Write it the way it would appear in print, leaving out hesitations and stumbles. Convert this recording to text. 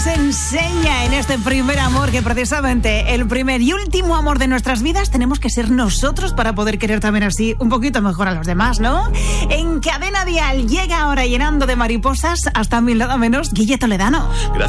nos enseña en este primer amor que precisamente el primer y último amor de nuestras vidas tenemos que ser nosotros para poder querer también así un poquito mejor a los demás, ¿no? En Cadena Dial llega ahora llenando de mariposas hasta 1000 nada menos Guille Toledano.